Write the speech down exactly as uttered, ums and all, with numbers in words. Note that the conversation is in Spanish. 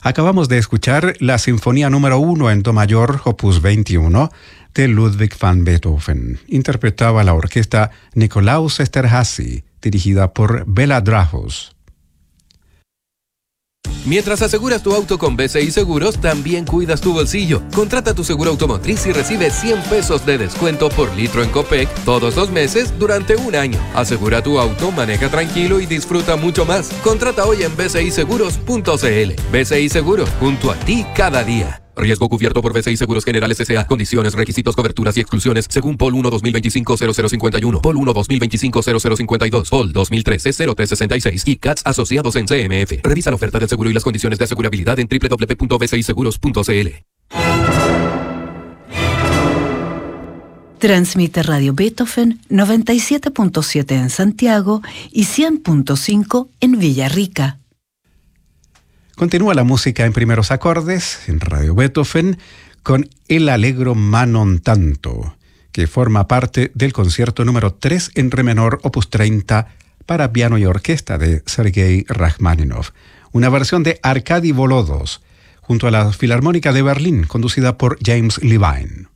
Acabamos de escuchar la Sinfonía número uno en Do mayor, opus veintiuno, de Ludwig van Beethoven. Interpretaba la orquesta Nikolaus Esterházy, dirigida por Bela Drahos. Mientras aseguras tu auto con B C I Seguros, también cuidas tu bolsillo. Contrata tu seguro automotriz y recibe cien pesos de descuento por litro en Copec todos los meses durante un año. Asegura tu auto, maneja tranquilo y disfruta mucho más. Contrata hoy en b c i seguros punto c l. B C I Seguros, junto a ti cada día. Riesgo cubierto por B C I Seguros Generales S A. Condiciones, requisitos, coberturas y exclusiones según P O L uno dos mil veinticinco cero cero cincuenta y uno, P O L uno dos mil veinticinco cero cero cincuenta y dos, P O L dos mil trece cero tres sesenta y seis y C A T S asociados en C M F. Revisa la oferta del seguro y las condiciones de asegurabilidad en w w w punto b c i seguros punto c l. Transmite Radio Beethoven noventa y siete punto siete en Santiago y cien punto cinco en Villarrica. Continúa la música en primeros acordes en Radio Beethoven con El Allegro ma non tanto, que forma parte del concierto número tres en re menor, opus treinta, para piano y orquesta de Sergei Rachmaninoff, una versión de Arkady Volodos, junto a la Filarmónica de Berlín, conducida por James Levine.